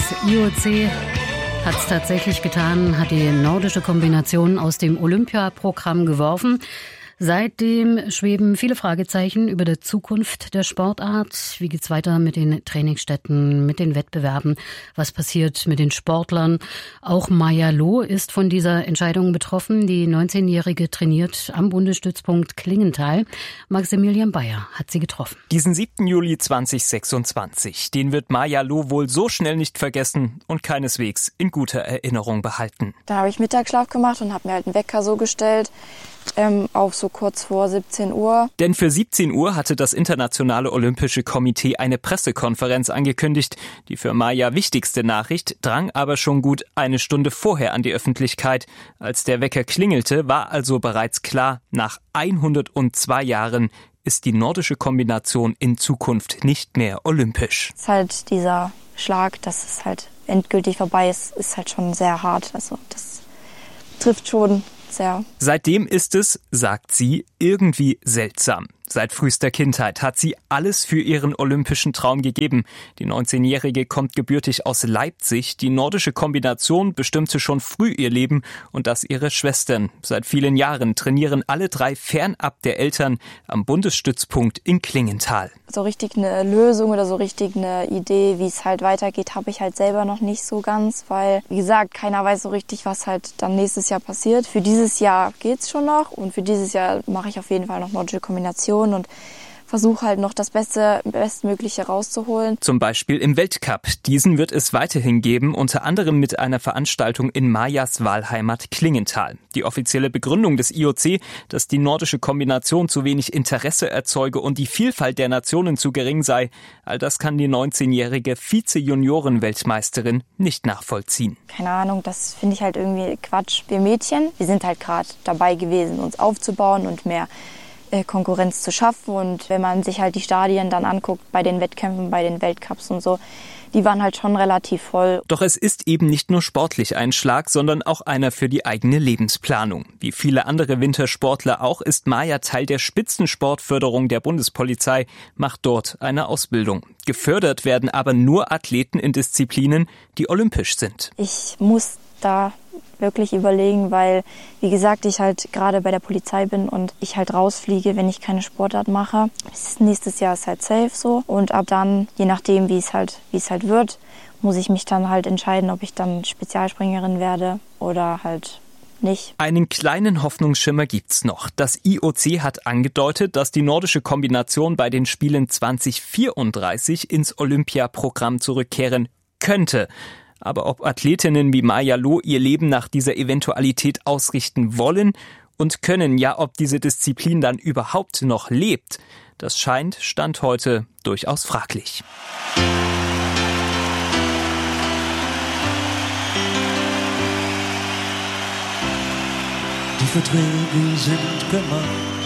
Das IOC hat es tatsächlich getan, hat die nordische Kombination aus dem Olympiaprogramm geworfen. Seitdem schweben viele Fragezeichen über die Zukunft der Sportart. Wie geht's weiter mit den Trainingsstätten, mit den Wettbewerben? Was passiert mit den Sportlern? Auch Maja Loh ist von dieser Entscheidung betroffen. Die 19-Jährige trainiert am Bundesstützpunkt Klingenthal. Maximilian Bayer hat sie getroffen. Diesen 7. Juli 2026, den wird Maja Loh wohl so schnell nicht vergessen und keineswegs in guter Erinnerung behalten. Da habe ich Mittagsschlaf gemacht und habe mir halt einen Wecker so gestellt, auf so kurz vor 17 Uhr. Denn für 17 Uhr hatte das Internationale Olympische Komitee eine Pressekonferenz angekündigt. Die für Maja wichtigste Nachricht drang aber schon gut eine Stunde vorher an die Öffentlichkeit. Als der Wecker klingelte, war also bereits klar, nach 102 Jahren ist die nordische Kombination in Zukunft nicht mehr olympisch. Es ist halt dieser Schlag, dass es halt endgültig vorbei ist halt schon sehr hart. Also das trifft schon sehr. Seitdem ist es, sagt sie, irgendwie seltsam. Seit frühester Kindheit hat sie alles für ihren olympischen Traum gegeben. Die 19-Jährige kommt gebürtig aus Leipzig. Die nordische Kombination bestimmte schon früh ihr Leben und das ihrer Schwestern. Seit vielen Jahren trainieren alle drei fernab der Eltern am Bundesstützpunkt in Klingenthal. So richtig eine Lösung oder so richtig eine Idee, wie es halt weitergeht, habe ich halt selber noch nicht so ganz, weil, wie gesagt, keiner weiß so richtig, was halt dann nächstes Jahr passiert. Für dieses Jahr geht's schon noch und für dieses Jahr mache ich auf jeden Fall noch nordische Kombination und versuche halt noch das Bestmögliche rauszuholen. Zum Beispiel im Weltcup. Diesen wird es weiterhin geben, unter anderem mit einer Veranstaltung in Majas Wahlheimat Klingenthal. Die offizielle Begründung des IOC, dass die nordische Kombination zu wenig Interesse erzeuge und die Vielfalt der Nationen zu gering sei, all das kann die 19-jährige Vize-Junioren-Weltmeisterin nicht nachvollziehen. Keine Ahnung, das finde ich halt irgendwie Quatsch. Wir Mädchen, wir sind halt gerade dabei gewesen, uns aufzubauen und mehr Konkurrenz zu schaffen. Und wenn man sich halt die Stadien dann anguckt bei den Wettkämpfen, bei den Weltcups und so, die waren halt schon relativ voll. Doch es ist eben nicht nur sportlich ein Schlag, sondern auch einer für die eigene Lebensplanung. Wie viele andere Wintersportler auch, ist Maja Teil der Spitzensportförderung der Bundespolizei, macht dort eine Ausbildung. Gefördert werden aber nur Athleten in Disziplinen, die olympisch sind. Ich muss da wirklich überlegen, weil, wie gesagt, ich halt gerade bei der Polizei bin und ich halt rausfliege, wenn ich keine Sportart mache. Nächstes Jahr ist halt safe so und ab dann, je nachdem, wie es halt wird, muss ich mich dann halt entscheiden, ob ich dann Spezialspringerin werde oder halt nicht. Einen kleinen Hoffnungsschimmer gibt's noch. Das IOC hat angedeutet, dass die nordische Kombination bei den Spielen 2034 ins Olympiaprogramm zurückkehren könnte. Aber ob Athletinnen wie Maja Loh ihr Leben nach dieser Eventualität ausrichten wollen und können, ja, ob diese Disziplin dann überhaupt noch lebt, das scheint Stand heute durchaus fraglich. Die Verträge sind gemacht,